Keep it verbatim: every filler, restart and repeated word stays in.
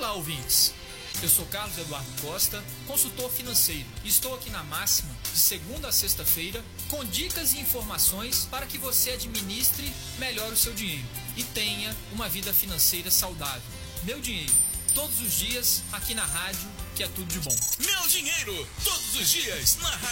Olá, ouvintes! Eu sou Carlos Eduardo Costa, consultor financeiro. Estou aqui na Máxima, de segunda a sexta-feira, com dicas e informações para que você administre melhor o seu dinheiro e tenha uma vida financeira saudável. Meu dinheiro, todos os dias, aqui na rádio, que é tudo de bom. Meu dinheiro, todos os dias, na rádio.